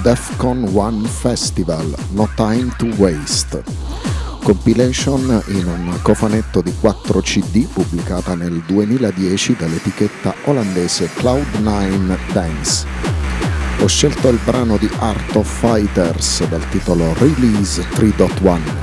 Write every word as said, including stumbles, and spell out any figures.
Defcon One Festival, No Time to Waste, compilation in un cofanetto di quattro C D pubblicata nel duemiladieci dall'etichetta olandese Cloud nine Dance. Ho scelto il brano di Art of Fighters dal titolo Release tre punto uno.